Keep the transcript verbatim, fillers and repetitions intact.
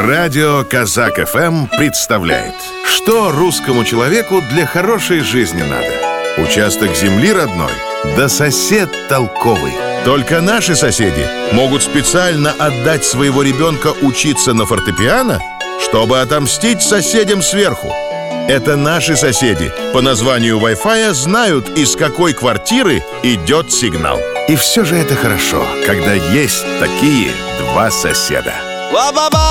Радио Казак эф эм представляет, что русскому человеку для хорошей жизни надо. Участок земли родной, да сосед толковый. Только наши соседи могут специально отдать своего ребенка учиться на фортепиано, чтобы отомстить соседям сверху. Это наши соседи по названию Wi-Fi знают, из какой квартиры идет сигнал. И все же это хорошо, когда есть такие два соседа.